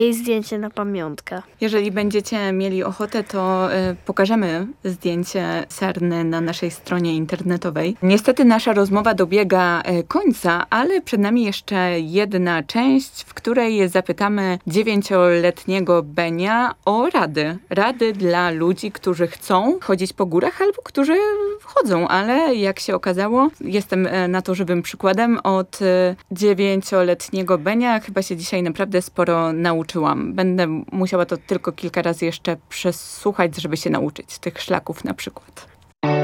Jej zdjęcie na pamiątkę. Jeżeli będziecie mieli ochotę, to pokażemy zdjęcie Serny na naszej stronie internetowej. Niestety nasza rozmowa dobiega końca, ale przed nami jeszcze jedna część, w której zapytamy 9-letniego Benia o rady. Rady dla ludzi, którzy chcą chodzić po górach albo którzy chodzą, ale jak się okazało, jestem na to żywym przykładem. Od 9-letniego Benia chyba się dzisiaj naprawdę sporo nauczyłam. Będę musiała to tylko kilka razy jeszcze przesłuchać, żeby się nauczyć tych szlaków na przykład.